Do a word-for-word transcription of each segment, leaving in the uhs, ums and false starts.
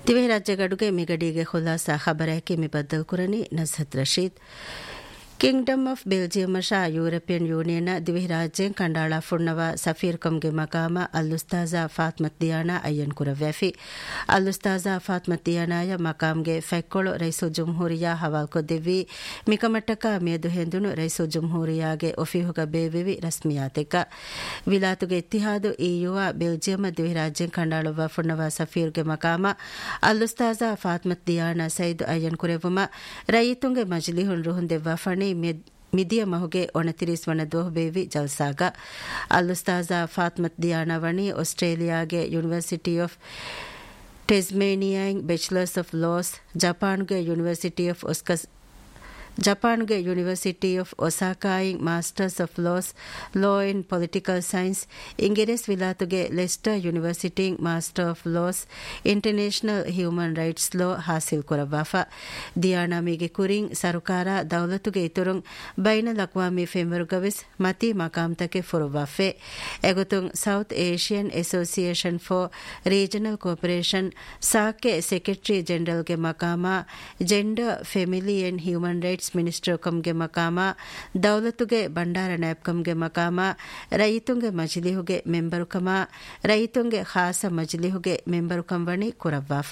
ದಿವೆ ರಾಜ್ಯಗಡುಗೆ ಮಿಗಡಿಗೆ ಖುಲಾಸಾ ಖಬರಕ್ಕೆ ಮಿಬದ್ದಲ್ ಕುರನಿ ನಜ್ಹತ್ Rashid Kingdom of Belgium Shah European union ದಿವೆ ರಾಜ್ಯ ಕಂಡಾಳ ಫುಣ್ಣವ Safeer ಕಮ್ಗೆ ಮಕಾಮ ಅಲ್ಲುಸ್ತಾಜಾ ಫಾತ್ಮತ್ ದಿಯಾನಾ ಅಯ್ಯನ್ ಕುರವ್ಯಾಫಿ ಅಲ್ಲುಸ್ತಾಜಾ ಫಾತ್ಮತ್ ದಿಯಾನಾಯ ಮಕಾಮ್ಗೆ ಫೆಕ್ಕೊಳು rice ಜುಮ್ಹೂರಿಯಾ ಹವಾಲ್ಕೊ ದಿವ್ವಿ ಮಿಕಮಟ್ಟಕ ಮೇದು ಹೆಂದುನು rice ಜುಮ್ಹೂರಿಯಾಗೆ ಒಫಿಹುಗ ಬೇವಿವಿ ರಸ್ಮಿಯಾತೆಕ ವಿಲಾತುಗೆ ಇತ್ತಿಹಾದು ಇಯುವ Belgium ದಿವೆ ರಾಜ್ಯ ಕಂಡಾಳುವ ಫುಣ್ಣವ ಸಫೀರ್ಗೆ ಮಕಾಮ ಅಲ್ಲುಸ್ತಾಜಾ ಫಾತ್ಮತ್ ದಿಯಾನಾ ಸೈದು ಅಯ್ಯನ್ ಕುರೆವುಮ ರೈತುಂಗೆ ಮಜ್ಲಿಹುನ್ ರುಹುನ್ ದೆವ್ವ ಫಣಿ ಮಿದಿಯ ಮಹುಗೆ ಒಣತಿರಿಸ್ ವಣ ದೋಹ್ ಬೇವಿ ಜಲ್ಸಾಗ ಅಲ್ಲುಸ್ತಾಜಾ ಫಾತ್ಮತ್ ದಿಯಾನಾ ವಣಿ ಆಸ್ಟ್ರೇಲಿಯಾಗೆ university of ಟೆಸ್ಮೇನಿಯಾಯಿಂಗ್ bachelors of loss ಜಪಾನ್ಗೆ university of ಒಸ್ಕಸ್ ಜಪಾನ್ಗೆ university of ಒಸಾಕಾಯಿಂಗ್ masters of loss law in political science ಇಂಗಿರೆಸ್ ವಿಲಾತುಗೆ lesser university master of loss international human rights ಲಾ ಹಾಸಿಲ್ ಕುರವಾಫ ದಿಯಾನಾ ಮೀಗೆ ಕುರಿಂಗ್ ಸರ್ಕಾರ ದೌಲತುಗೆ ಇತುರುಂಗ್ ಬೈನಲ್ ಅಕ್ವಾಮಿ ಫೆಮರುಗವಿಸ್ ಮತಿ ಮಕಾಮ್ತಕೆ ಫುರುವಾಫೆ ಎಗುತುಂಗ್ south Asian association for regional cooperation Sake secretary ಜನರಲ್ಗೆ ಮಕಾಮ gender family and human rights minister ಕಮ್ಗೆ ಮಕಾಮ ದೌಲತುಗೆ Bhandara Nayab ಕಮ್ಗೆ ಮಕಾಮ ರೈತುಂಗೆ ಮಜ್ಲಿಹುಗೆ member ಕಮ ರೈತುಂಗೆ ಖಾಸ ಮಜ್ಲಿಹುಗೆ member ಕಂವಣಿ ಕುರವ್ವಾಫ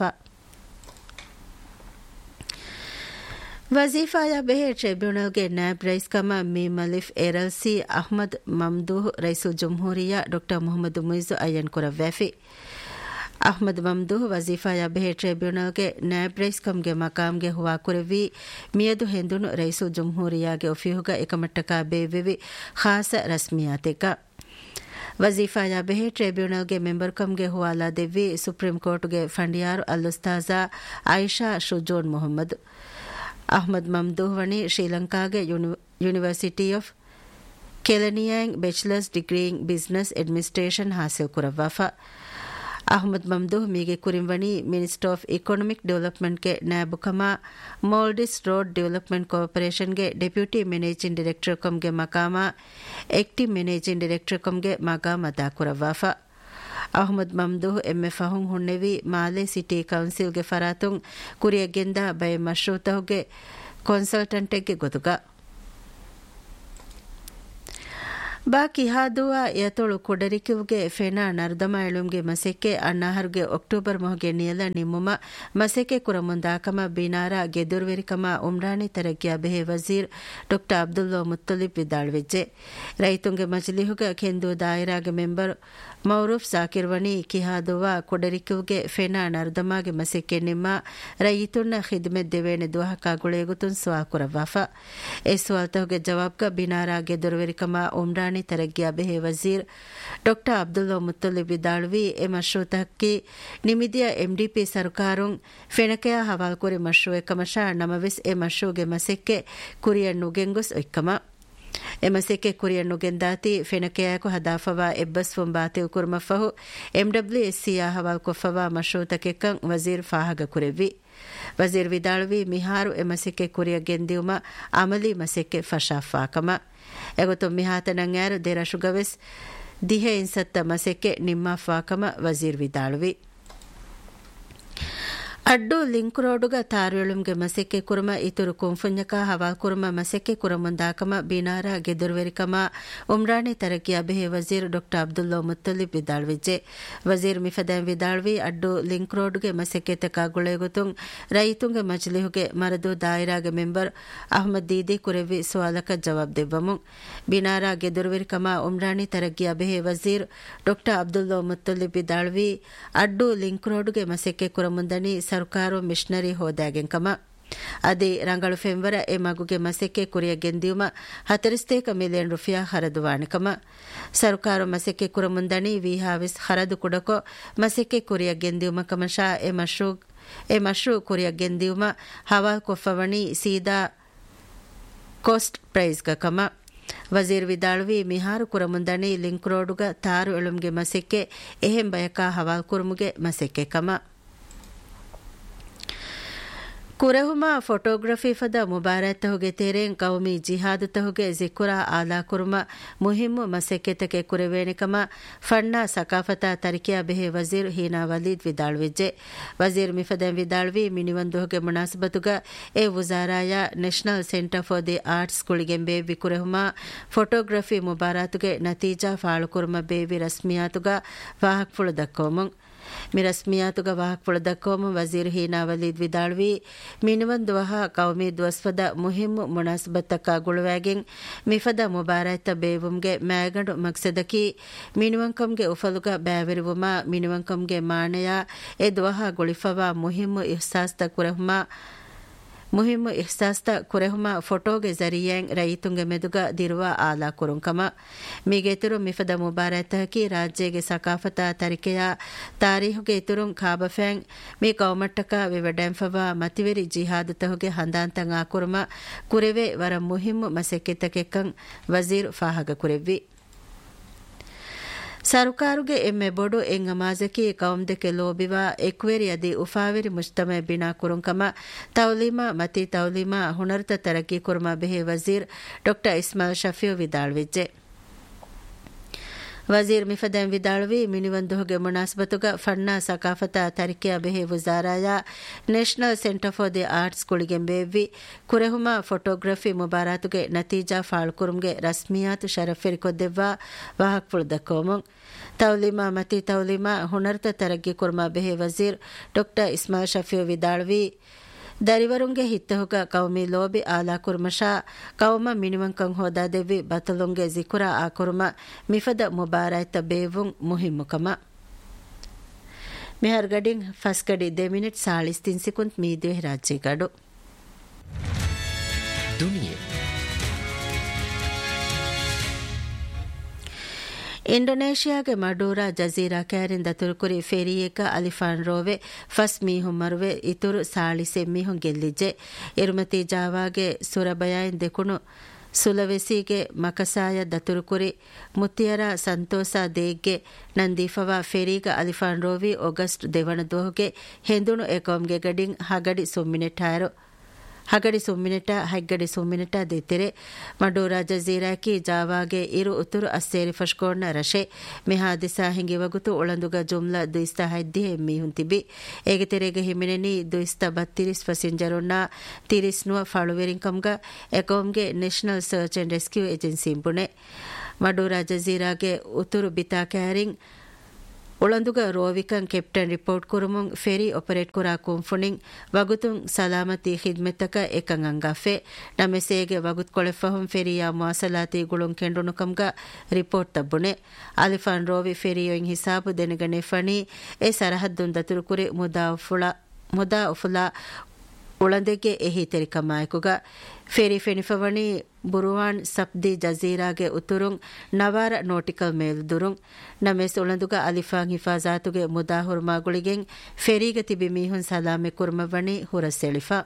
ವಜೀಫಾಯ ಬೆಹೆ ಟ್ರಿಬ್ಯುನಲ್ಗೆ nab rice ಕಮ ಮಿ ಮಲಿಫ್ ಎರಲ್ಸಿ Ahmed ಮಮ್ದೂಹ್ rice ಜುಮ್ಹೂರಿಯಾ doctor Mohammed ಮುಯಿಜು ಅಯ್ಯನ್ ಕುರವ್ಯಾಫಿ Ahmed ಮಮ್ದೂಹ್ ವಜೀಫಾಯ ಬೆಹೆ ಟ್ರಿಬ್ಯುನಲ್ಗೆ nab rice ಕಮ್ಗೆ ಮಕಾಮ್ಗೆ ಹುವಾ ಕುರವಿ ಮಿಯದು ಹೆಂದುನು rice ಜುಮ್ಹೂರಿಯಾಗೆ ಒಫಿಹುಗ ಏಕಮಟ್ಟಕ ಬೇವಿವಿ ಖಾಸ ರಸ್ಮಿಯಾತೆಕ ವಜೀಫಾಯ ಬೆಹೆ ಟ್ರಿಬ್ಯುನಲ್ಗೆ member ಕಮ್ಗೆ ಹುವಾಲಾ ದೆವ್ವಿ supreme ಕೋರ್ಟ್ಗೆ ಫಂಡಿಯಾರು ಅಲ್ಲುಸ್ತಾಜಾ Ayesha ಶುಜೋನ್ Mohammed Ahmed ಮಮ್ದೂಹ್ ವಣಿ ಶ್ರೀಲಂಕಾಗೆ university of ಕೆಲನಿಯಾಂಗ್ bachelors degree in business administration ಹಾಸಿಲ್ ಕುರವಾಫ Ahmed ಮಮ್ದೂಹ್ ಮೀಗೆ ಕುರಿಂವಣಿ minister of economic ಡೆವಲಪ್ಮೆಂಟ್ಗೆ nab ಕಮ ಮೋಲ್ಡಿಸ್ road development ಕಾರ್ಪೊರೇಷನ್ಗೆ deputy managing director ಕಮ್ಗೆ ಮಕಾಮ active managing director ಕಮ್ಗೆ ಮಕಾಮ ಅದಾ ಕುರವಾಫ ಅಹ್ಮದ್ ಮಮ್ದೂಹ್ ಎಮ್ಮೆ ಫಹುಂ ಹುಣ್ಣೆವಿ ಮಾಲೆ city ಕೌನ್ಸಿಲ್ಗೆ ಫರಾತುಂ ಕುರಿಯಗೆಂದ by ಮಶ್ರೂತಹುಗೆ ಕನ್ಸಲ್ಟೆಂಟ್ಗೆ ಗೊತುಗ ಬಾಕಿ ಹಾದುವ ಯತೊಳು ಕೊಡರಿಕಿವ್ಗೆ ಫೆನಾ ನರ್ದಮ ಎಳುಮ್ಗೆ ಮಸೆಕೆ ಅಣ್ಣಾಹರ್ಗೆ October ಮೊಹಗೆ ನಿಯಲ ನಿಮ್ಮುಮ ಮಸೆಕೆ ಕುರಮುಂದಾಕಮ ಬಿನಾರ ಗೆದುರ್ವೆರಿಕಮ Umrani ತರಗ್ಯ ಬೆಹೆ ವಜೀರ್ doctor Abdullah ಮುತ್ತಲಿಬ್ ವಿದಾಳ್ವೆಜ್ಜೆ ರೈತುಂಗೆ ಮಜ್ಲಿಹುಗ ಕೆಂದು ದಾಯಿರಾಗೆ member ಮೌರೂಫ್ ಜಾಕಿರ್ವಣಿ ಕಿಹಾದುವ ಕೊಡರಿಕಿವ್ಗೆ ಫೆನಾ ನರ್ದಮಾಗೆ ಮಸೆಕೆ ನಿಮ್ಮ ರೈತುನ್ನ ಖಿದ್ಮೆತ್ ದೆವೇನೆ ದುಹಕ ಗುಳೆಗುತುನ್ Suva ಕುರವಾಫ A ಸುವಾಲ್ತಹುಗೆ ಜವಾಬ್ಗ ಬಿನಾರ ಗೆದುರ್ವೆರಿಕಮ Umrani ತರಗ್ಯ ಬೆಹೆ Wazir doctor Abdullah ಮುತ್ತಲಿಬ್ ವಿದಾಳ್ವಿ A ಮಶ್ರೂತಹಕ್ಕಿ ನಿಮಿದಿಯ MDP ಸರ್ಕಾರುಂ ಫೆಣಕೆಯ ಹವಾಲ್ಕುರಿ ಮಶ್ರೂಎ ಕಮಶ ನಮವಿಸ್ A ಮಶ್ರೂಗೆ ಮಸೆಕ್ಕೆ ಕುರಿಯನ್ನು ಗೆಂಗುಸ್ ಒಯ್ಕಮ ಎಮಸೆಕೆ ಕುರಿಯನ್ನು ಗೆಂದಾತಿ ಫೆಣಕೆಯಾಕು ಹದಾಫವ ಎಬ್ಬಸ್ವಂ ಬಾತಿಲ್ ಕುರ್ಮಫಹು ಎಂಡಬ್ಲ್ಯೂಎಸ್ಸಿಯ ಹವಾಲ್ ಕೊಫವ ಮಶ್ರೂತಕೆಕ್ಕಂ ವಜೀರ್ ಫಾಹಗ ಕುರೆವಿ ವಜೀರ್ ವಿದಾಳ್ವಿ ಮಿಹಾರು ಎಮಸೆಕೆ ಕುರಿಯ ಗೆಂದಿಯುಮ ಅಮಲಿ ಮಸೆಕೆ ಫಶಾಫಾಕಮ ಎಗೊತ್ತು ಮಿಹಾತನಂ ಯಾರು ದೇರಶುಗವೆಸ್ ದಿಹೆ ಇನ್ಸತ್ತ ಮಸೆಕೆ ನಿಮ್ಮ ಫಾಕಮ ವಜೀರ್ ವಿದಾಳ್ವಿ ಅಡ್ಡು ಲಿಂಕ್ ರೋಡುಗ ತಾರುಳುಮ್ಗೆ ಮಸೆಕೆ ಕುರುಮ ಇತುರು ಕುಂಫುಂಜಕ ಹವಾ ಕುರುಮ ಮಸೆಕೆ ಕುರಮುಂದಾಕಮ ಬಿನಾರ ಗೆದುರ್ವೆರಿಕಮ ಉಮ್ರಾಣಿ ತರಕಿಯ ಬೆಹೆ ವಜೀರ್ ಡಾಕ್ಟರ್ ಅಬ್ದುಲ್ಲಾ ಮುತ್ತಲಿಬ್ ವಿದಾಳ್ವಿಜ್ಜೆ ವಜೀರ್ ಮಿಫದಂ ವಿದಾಳ್ವಿ ಅಡ್ಡು ಲಿಂಕ್ ರೋಡ್ಗೆ ಮಸೆಕೆ ತಕ ಗುಳೆಗುತುಂ ರೈತುಂಗೆ ಮಜ್ಲಿಹುಗೆ ಮರದು ದಾಯಿರಾಗೆ ಮೆಂಬರ್ ಅಹ್ಮದ್ ದೀದಿ ಕುರೆವಿ ಸುವಾಲಕ ಜವಾಬ್ ದೆವ್ವಮು ಬಿನಾರ ಗೆದುರ್ವೆರಿಕಮ ಉಮ್ರಾಣಿ ತರಕಿಯ ಬೆಹೆ ವಜೀರ್ ಡಾಕ್ಟರ್ ಅಬ್ದುಲ್ಲಾ ಮುತ್ತಲಿಬ್ ವಿದಾಳ್ವಿ ಅಡ್ಡು ಲಿಂಕ್ ರೋಡ್ಗೆ ಮಸೆಕೆ ಕುರಮುಂದನಿ ಸರ್ಕಾರೋ ಮಿಷನರಿ ಹೋದಾಗೆಂ ಕಮ ಅದೇ ರಂಗಳು ಫೆಂವರ ಎ ಮಗುಗೆ ಮಸೆಕೆ ಕುರಿಯ ಗೆಂದಿಯುಮ ಹತರಿಸ್ತೇಕ ಮಿಲಿಯನ್ ರುಫಿಯಾ ಹರದು ವಾಣಿಕಮ ಸರ್ಕಾರೋ ಮಸೆಕೆ ಕುರ ಮುಂದಣಿ ವಿಹಾವಿಸ್ ಹರದು ಕುಡಕೊ ಮಸೆಕೆ ಕುರಿಯ ಗೆಂದಿಯುಮ ಕಮಶ ಎ ಮಶ್ರೂ ಎ ಮಶ್ರೂ ಕುರಿಯ ಗೆಂದಿಯುಮ ಹವಾ ಕೊಫವಣಿ ಸೀದಾ ಕಾಸ್ಟ್ ಪ್ರೈಸ್ಗ ಕಮ ವಜೀರ್ ವಿದಾಳ್ವಿ ಮಿಹಾರು ಕುರಮುಂದಣಿ ಲಿಂಕ್ ರೋಡುಗ ತಾರು ಎಳುಮ್ಗೆ ಮಸೆಕೆ ಎಹೆಂ ಬಯಕ ಹವಾಲ್ ಕುರುಮುಗೆ ಮಸೆಕೆ ಕಮ ಕುರೆಹುಮಾ photography ಫದ ಮುಬಾರತ್ ತಹುಗೆ ತೆರೆನ್ ಕೌಮಿ jihad ತಹುಗೆ ಜಿಕುರಾ Ala ಕುರುಮ ಮುಹಿಮ್ಮು ಮಸೆಕೆತಕೆ ಕುರೆವೇಣಿಕಮ ಫಣ್ಣ ಸಕಾಫತಾ ತರಿಕಿಯಾ ಬೆಹೆ Wazir Heena Walid ವಿದಾಳ್ವಿಜ್ಜೆ Wazir ಮಿಫದೆನ್ ವಿದಾಳ್ವಿ ಮಿನಿವಂದುಹುಗೆ ಮುನಾಸಬತುಗ A ವುಜಾರಾಯ national centre for the arts ಕುಳಿಗೆಂ ಬೇವಿ ಕುರೆಹುಮಾ photography ಮುಬಾರಾತುಗೆ ನತೀಜಾ ಫಾಳು ಕುರುಮ ಬೇವಿ ರಸ್ಮಿಯಾತುಗ ವಾಹಕ್ ಫುಳು ದಕ್ಕೋಮುಂ ಮಿರಸ್ಮಿಯಾತುಗ ವಾಹಕ್ ಫುಳು ದಕ್ಕೋಮುಂ Wazir Heena Walid ವಿದಾಳ್ವಿ ಮಿನಿವಂದುವಹ ಕೌಮಿ ದ್ವಸ್ಫದ ಮುಹಿಮ್ಮು ಮುನಾಸಬತ್ತಕ್ಕ ಗುಳುವಾಗೆಂ ಮಿಫದ ಮುಬಾರಾಯ್ತ ಬೇವುಂಗೆ ಮ್ಯಾಗಂಡು ಮಕ್ಸದಕಿ ಮಿನಿವಂಕಂಗೆ ಉಫಲುಗ ಬ್ಯಾವಿರುವುಮ ಮಿನಿವಂಕಂಗೆ ಮಾಣೆಯ A ದ್ವಹ ಗುಳಿಫವ ಮುಹಿಮ್ಮು ಇಹ್ಸಾಸ್ತ ಕುರೆಹುಮಾ ಮುಹಿಮ್ಮು ಇಹ್ಸಾಸ್ತ ಕುರೆಹುಮಾ ಫೋಟೋಗೆ ಜರಿಯೆಂ ರೈತುಂಗೆ ಮೆದುಗ ದಿರುವ ಆಲಾ ಕುರುಂಕಮ ಮಿಗೆತುರು ಮಿಫದ ಮುಬಾರತಹಕಿ ರಾಜ್ಯಗೆ ಸಕಾಫತಾ ತರಿಕೆಯ ತಾರೀಹುಗೆ ಇತುರುಂ ಖಾಬಫೆಂ ಮಿ ಕೌಮಟ್ಟಕ ವಿವಡೆಂಫವ ಮತಿವೆರಿ ಜಿಹಾದ್ ತಹುಗೆ ಹಂದಾಂತಂ ಆಕುರುಮ ಕುರೆವೆ ವರ ಮುಹಿಮ್ಮು ಮಸೆಕ್ಕೆತಕೆಕ್ಕಂ ವಜೀರ್ ಫಾಹಗ ಕುರೆವ್ವಿ ಸರುಕಾರುಗೆ ಎಮ್ಮೆ ಬೊಡು ಎಂ ಅಮಾಜಕಿ ಕೌಮ್ದೆಕೆ ಲೋಬಿವಾ ಎಕ್ವೆರಿ ಅದಿ ಉಫಾವಿರಿ ಮುಜ್ತಮೆ ಬಿನಾ ಕುರುಂಕಮ ತೌಲೀಮಾ ಮತಿ ತೌಲೀಮಾ ಹುನರ್ತ ತರಕಿ ಕುರ್ಮಾ ಬೆಹೆ ವಜೀರ್ doctor Ismail ಶಫೀವ್ ವಿದಾಳ್ವಿಜ್ಜೆ Wazir ಮಿಫದೆನ್ ವಿದಾಳ್ವಿ ಮಿನಿವಂದುಹುಗೆ ಮುನಾಸಬತುಗ ಫಣ್ಣ ಸಕಾಫತಾ ತರಿಕೆಯ ಬೆಹೆ ವುಜಾರಾಯ national centre for the arts ಕುಳಿಗೆಂ ಬೇವ್ವಿ ಕುರೆಹುಮಾ photography ಮುಬಾರಾತುಗೆ ನತೀಜಾ ಫಾಳ್ಕುರುಂಗೆ ರಸ್ಮಿಯಾತ್ ಶರಫೆರಿ ಕೊದ್ದೆವ್ವಾ ವಾಹಕ್ ಫುಳು ದಕ್ಕೋಮುಂ ತೌಲೀಮಾ ಮತಿ ತೌಲೀಮಾ ಹುನರ್ತ ತರಗ್ಗಿ ಕುರ್ಮಾ ಬೆಹೆ ವಜೀರ್ ಡಾಕ್ಟರ್ ಇಸ್ಮಾಯಿಲ್ ಶಫೀವ್ ವಿದಾಳ್ವಿ ದರಿವರುಂಗೆ ಹಿತ್ತಹುಗ ಕೌಮಿ ಲೋಬಿ ಆಲಾ ಕುರ್ಮಶಾ ಕೌಮ ಮಿನಿವಂಕಂ ಹೋದಾ ದೆವ್ವಿ ಬತಲುಂಗೆ ಜಿಕುರಾ ಆ ಕುರ್ಮ ಮಿಫದ ಮುಬಾರಾಯ್ತ ಬೇವುಂ ಮುಹಿಮ್ಮುಕಮ ಮಿಹರ್ ಗಡಿಂಗ್ ಫಸ್ಕಡಿ ದೆ ಮಿನಿಟ್ ಸಾಳಿಸ್ ತಿನ್ ಸಿಕುಂತ್ ಮೀದ್ವೆ ರಾಜ್ಯ ಗಡು ದುನಿಯೆ ಇಂಡೋನೇಷಿಯಾಗೆ ಮಡೂರಾ ಜಜೀರಾ ಕ್ಯಾರಿನ್ ದತುರುಕುರಿ ಫೆರಿಯೇಕ ಅಲಿಫಾನ್ ರೋವೆ ಫಸ್ ಮೀಹುಂ ಮರುವೆ ಇತುರು ಸಾಳಿಸೆ ಮೀಹುಂ ಗೆಲ್ಲಿಜ್ಜೆ ಇರುಮತಿ ಜಾವಾಗೆ ಸುರಬಯಾಯಿನ್ ದೆಕುಣು ಸುಲವೆಸಿಗೆ ಮಕಸಾಯ ದತುರುಕುರಿ ಮುತ್ತಿಯರ ಸಂತೋಸ ದೇಗ್ಗೆ ನಂದೀಫವಾ ಫೆರೀಗ ಅಲಿಫಾನ್ ರೋವಿ ಆಗಸ್ಟ್ ದೇವಣ ದೋಹುಗೆ ಹೆಂದುಣು ಎಕೋಮ್ಗೆ ಗಡಿಂಗ್ ಹಗಡಿ ಸುಮ್ಮಿನೆಟ್ಟಾಯರು ಹಗಡಿ ಸುಮ್ಮಿನೆಟ ಹಗ್ಗಡಿ ಸುಮ್ಮಿನೆಟ ದೆತ್ತೆರೆ ಮಡೂರಾ ಜಜೀರಾಕಿ ಜಾವಾಗೆ ಇರು ಉತುರು ಅಸ್ಸೇರಿ ಫಶ್ಕೋಣ್ಣ ರಶೆ ಮಿಹಾದಿಸಾ ಹಿಂಗಿ ವಗುತು ಒಳಂದುಗ ಜುಮ್ಲಾ ದುಯಿಸ್ತ ಹೈದ್ದಿಹೆ ಮೀಹುನ್ ತಿಬಿ ಏಗೆ ತೆರೆಗೆ ಹಿಮಿನೆನಿ ದುಯಿಸ್ತ ಬತ್ತಿರಿಸ್ ಫಸಿಂಜರುಣ್ಣ ತಿರಿಸ್ನುವ ಫಾಳುವೆರಿಂಕಂಗ ಎಕೋಮ್ಗೆ national search and rescue agency ಇಂಪುಣೆ ಮಡೂರಾ ಜಜೀರಾಗೆ ಉತುರು ಬಿತಾ carrying ಉಳಂದುಗ ರೋವಿಕಂ captain report ಕುರುಮುಂ ferry operate ಕುರಾ ಕುಂಫುಣಿಂಗ್ ವಗುತುಂ ಸಲಾಮತಿ ಖಿದ್ಮೆತಕ Ekam ಅಂಗಾಫೆ ನಮೆಸೇಗೆ ವಗುತ್ ಕೊಳೆಫಹುಂ ಫೆರಿಯಾ ಮುವಾಸಲಾತಿ ಗುಳುಂ ಕೆಂಡುನುಕಂಗ report ತಬ್ಬುಣೆ ಅಲಿಫಾನ್ ರೋವಿ ಫೆರಿಯೋಯಿಂ ಹಿಸಾಬು ದೆನಗನೆ Phani A ಸರಹದ್ದುಂ ದತುರು ಕುರಿ ಮುದಾ ಉಫುಳಾ ಮುದಾ ಉಫುಲಾ ಉಳಂದೆಗೆ ಎಹಿ ತೆರಿಕಮಾಯಕುಗ ಫೆರಿ ಫೆನಿಫವಣಿ ಬುರುವಾನ್ ಸಬ್ದಿ ಜಜೀರಾಗೆ ಉತುರುಂ ನವಾರ ನೋಟಿಕಲ್ ಮೇಲ್ದುರುಂ ನಮೆಸ್ ಉಳಂದುಗ ಅಲಿಫಾನ್ ಹಿಫಾಜಾತುಗೆ ಮುದಾ ಹುರ್ಮಾಗುಳಿಗೆಂ ಫೆರಿಗೆ ತಿಬಿ ಮೀಹುನ್ ಸಲಾಮೆ ಕುರ್ಮವಣಿ ಹುರಸೆಳಿಫಾ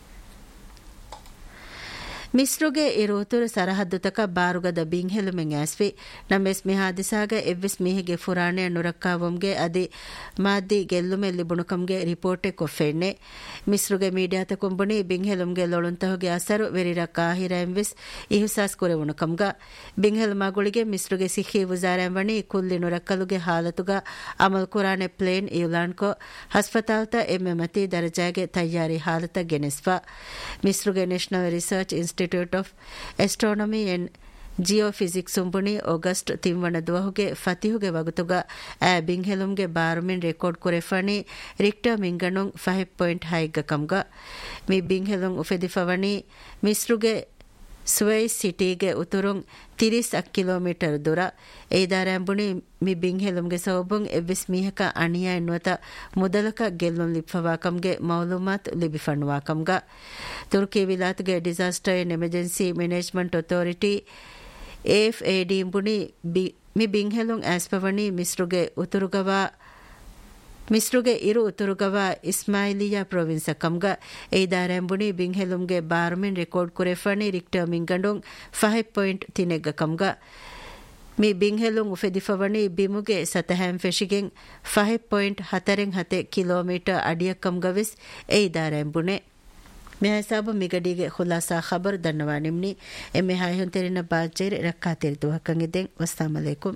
ಮಿಸ್ರುಗೆ ಇರುತುರು ಸರಹದ್ದುತಕ ಬಾರುಗದ ಬಿಂಗ್ಹೆಲುಮೆಂ ಆಸ್ವಿ ನಮೆಸ್ ಮಿಹಾದಿಸಾಗ ಎವ್ವಿಸ್ ಮಿಹಿಗೆ ಫುರಾಣೆ ನುರಕ್ಕಾವಂಗೆ ಅದಿ ಮಾದ್ದಿ ಗೆಲ್ಲುಮೆ ಲಿಬುಣುಕಂಗೆ ರಿಪೋರ್ಟೆ ಕೊಫೆಣ್ಣೆ ಮಿಸ್ರುಗೆ ಮೀಡಿಯಾತ ಕುಂಬುಣಿ ಬಿಂಗ್ಹೆಲುಮ್ಗೆ ಲೊಳುಂತಹುಗೆ ಅಸರು ವೆರಿರ ಕಾಹಿರಾಂವಿಸ್ ಇಹುಸಾಸ್ ಕುರೆವುಣುಕಂಗ ಬಿಂಗ್ಹೆಲ್ ಮಗುಳಿಗೆ ಮಿಸ್ರುಗೆ ಸಿಖಿ ವುಜಾರಾಂವಣಿ ಕುಲ್ಲಿ ನುರಕ್ಕಲುಗೆ ಹಾಲತುಗ ಅಮಲ್ ಕುರಾಣೆ ಪ್ಲೇನ್ ಇಯುಲಾನ್ಕೊ ಹಸ್ಪತಾಲ್ತ ಎಮ್ಮೆ ಮತಿ ದರ್ಜಾಗೆ ತಯ್ಯಾರಿ ಹಾಲತ ಗೆನೆಸ್ವಾ ಮಿಸ್ರುಗೆ national research institute of astronomy and geophysics ಸುಂಬುಣಿ August ತಿಂವಣ ದುವಹುಗೆ ಫತಿಹುಗೆ ವಗುತುಗ ಆ ಬಿಂಗ್ಹೆಲುಮ್ಗೆ ಬಾರುಮಿನ್ ರೆಕಾರ್ಡ್ ಕುರೆಫಣಿ ರಿಕ್ಟರ್ ಮಿಂಗಣುಂ ಫೈವ್ ಪಾಯಿಂಟ್ ಹೈಗ ಕಂಗ ಮಿ ಬಿಂಗ್ಹೆಲುಂ ಉಫೆದಿಫವಣಿ ಮಿಸ್ರುಗೆ ಸುವೈಸ್ ಸಿಟಿಗೆ ಉತುರುಂ ತಿರಿಸ್ ಅಕ್ kilometre ದುರ ಏದಾರಾಂಬುಣಿ me ಬಿಂಗ್ಹೆಲುಮ್ಗೆ ಸೌಬುಂ ಎವ್ವಿಸ್ ಮೀಹಕ ಅಣಿಯ ಎನ್ನುವತ ಮುದಲಕ ಗೆಲ್ಲುಂ ಲಿಪ್ಫವಾಕಂಗೆ ಮೌಲೂಮಾತ್ ಲಿಬಿಫಣ್ಣುವಾಕಂಗ ತುರ್ಕಿ ವಿಲಾತ್ಗೆ disaster and emergency management authority F A D ಇಂಬುಣಿ ಮಿ ಬಿಂಗ್ಹೆಲುಂ ಆಸ್ಪವಣಿ ಮಿಸ್ರುಗೆ ಉತುರುಗವಾ ಮಿಸ್ರುಗೆ ಇರು ಉತುರುಗವ ಇಸ್ಮಾಯಿಲಿಯಾ province ಕಮ್ಗ ಏದಾರಂಬುಣಿ ಬಿಂಗ್ಹೆಲುಮ್ಗೆ ಬಾರ್ಮಿನ್ record ಕುರೆಫಣಿ Richter ಮಿಂಗಂಡುಂ five point ತಿನೆಗ್ಗ ಕಮ್ಗ ಮಿ ಬಿಂಗ್ಹೆಲುಂ ಉಫೆದಿಫವಣಿ ಬಿಮುಗೆ ಸತಹ್ಯಾಂ ಫೆಶಿಗೆಂ five point ಹತರೆಂ ಹತೆ kilometre ಅಡಿಯ ಕಮ್ಗವಿಸ್ ಏದಾರಂಬುಣೆ me hisabu migadige khulasa khabar danwa nimni emme hay hun terina baajere rakka teritu hakkan eden wassalamu alaikum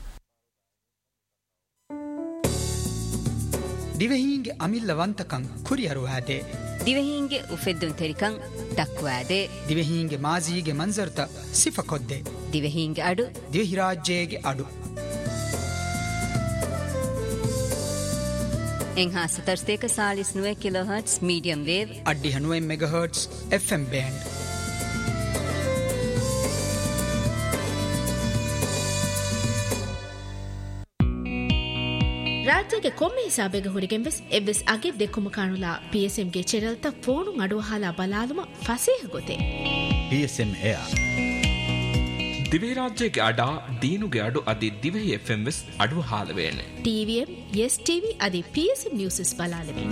ದಿವಹಿಂಗೆ ಅಮಿಲ್ಲವಂತಕಂ ಕುರಿಯರುವಾದೆ ದಿವಹಿಂಗೆ ಉಫೆದ್ದುನ್ ತೆರಿಕಂ ತಕ್ವಾದೆ ದಿವಹಿಂಗೆ ಮಾಜಿಗೆ ಮಂಜರ್ತ ಸಿಫಕೊದ್ದೆ ದಿವಹಿಂಗೆ ಅಡು ದಿವಹಿರಾಜ್ಯಗೆ ಅಡು ಎಂಹಾ ಸತರ್ಸ್ತೇಕ Chalisa ನುವೆ kilohertz medium wave ಅಡ್ಡಿ ಹನುವೆ megahertz FM band ರಾಜ್ಯಗೆ ಕೊಮ್ಮೆ ಹಿಸಾಬೆಗೆ ಹುರಿಗೆಂವೆಸ್ ಎವ್ವೆಸ್ ಅಗೆ ದೆಕ್ಕುಮ ಕಾಣುಲ ಪಿಎಸ್ಎಂಗೆ ಚೆರಲ್ತ phone ಅಡುವಹಾಲ ಬಲಾಲುಮ ಫಸೇಹ ಗೊತೆ PSM air ದಿವೆ ರಾಜ್ಯಗೆ ಅಡ ದೀನುಗೆ ಅಡು ಅದಿ ದಿವೆ ಎಫ್ಎಂಎಸ್ ಅಡುವಹಾಲವೇನೆ ಟಿವಿಎಂ S TV ಅದಿ PSM news ಬಲಾಲವೆ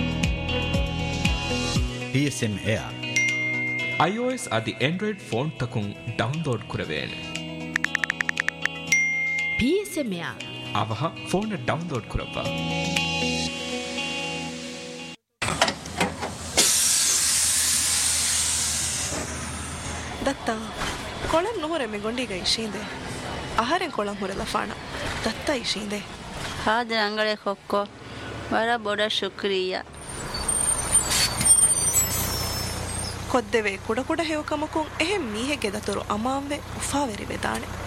PSM air iOS ಅದಿ Android phone ತಕುಂ download ಕುರವೇನೆ PSM air ಅವಹ phone download ಕುರಪ್ಪ ದತ್ತ ಕೊಳಂ ನೋರೆ ಮೆ ಗೊಂಡಿಗ ಇಶೀಂದೆ ಆಹಾರೆ ಕೊಳಂ ಹೊರಲ ಫಾಣ ದತ್ತ ಇಶೀಂದೆ ಹಾದ್ರೆ ಅಂಗಳೆ ಕೊಕ್ಕೋ ವರ ಬೊಡ ಶುಕ್ರಿಯ ಕೊದ್ದೆವೆ ಕುಡ ಕುಡ ಹೇವಕಮಕು ಎಹೆ ಮೀಹೆ ಗೆದತರು ಅಮಾಂವೆ ಉಫಾವೆರಿ ವೆದಾಣೆ